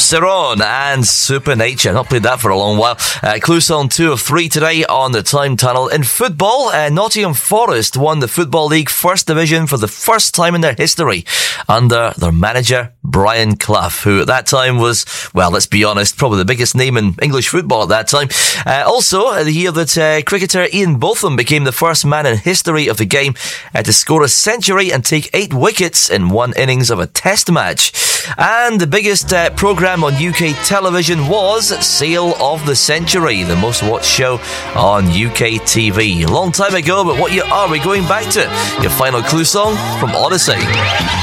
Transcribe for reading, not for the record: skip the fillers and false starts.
Cicerone and Supernature. Not played that for a long while. Clue song 2 of 3 today on the Time Tunnel. In football, Nottingham Forest won the Football League First Division for the first time in their history under their manager, Brian Clough, who at that time was, well, let's be honest, probably the biggest name in English football at that time. Also, the year that cricketer Ian Botham became the first man in history of the game to score a century and take 8 wickets in one innings of a test match. And the biggest programme on UK television was Sale of the Century, the most watched show on UK TV. A long time ago, but what year are we going back to? Your final clue song from Odyssey.